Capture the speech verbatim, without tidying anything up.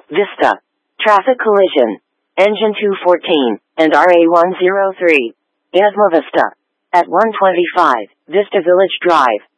Vista. Traffic collision. Engine two fourteen, and R A one oh three. Isla Vista. At one twenty-five, Vista Village Drive.